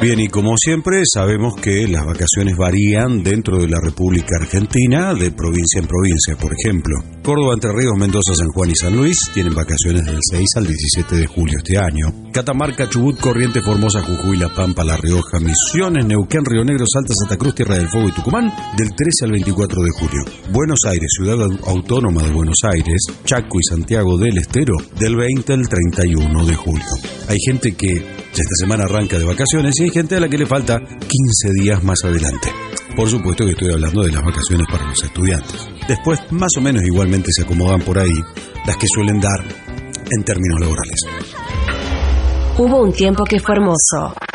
Bien, y como siempre sabemos que las vacaciones varían dentro de la República Argentina, de provincia en provincia. Por ejemplo, Córdoba, Entre Ríos, Mendoza, San Juan y San Luis tienen vacaciones del 6 al 17 de julio este año. Catamarca, Chubut, Corrientes, Formosa, Jujuy, La Pampa, La Rioja, Misiones, Neuquén, Río Negro, Salta, Santa Cruz, Tierra del Fuego y Tucumán del 13 al 24 de julio. Buenos Aires, Ciudad Autónoma de Buenos Aires, Chaco y Santiago del Estero del 20 al 31 de julio. Hay gente que ya esta semana arranca de vacaciones y hay gente a la que le falta 15 días más adelante. Por supuesto que estoy hablando de las vacaciones para los estudiantes. Después, más o menos igualmente se acomodan por ahí las que suelen dar en términos laborales. Hubo un tiempo que fue hermoso.